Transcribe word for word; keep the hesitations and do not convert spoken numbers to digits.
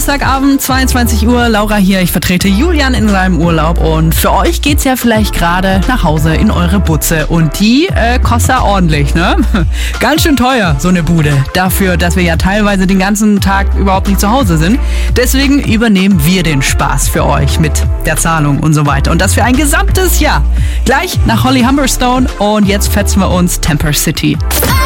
Samstagabend, zweiundzwanzig Uhr, Laura hier. Ich vertrete Julian in seinem Urlaub und für euch geht's ja vielleicht gerade nach Hause in eure Butze und die äh, kostet ordentlich, ne? Ganz schön teuer, so eine Bude. Dafür, dass wir ja teilweise den ganzen Tag überhaupt nicht zu Hause sind. Deswegen übernehmen wir den Spaß für euch mit der Zahlung und so weiter. Und das für ein gesamtes Jahr. Gleich nach Holly Humberstone und jetzt fetzen wir uns Temper City.